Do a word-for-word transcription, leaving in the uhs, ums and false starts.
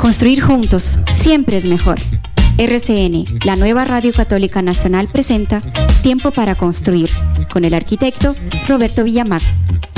Construir juntos siempre es mejor. R C N, la nueva Radio Católica Nacional, presenta Tiempo para Construir, con el arquitecto Roberto Villamar.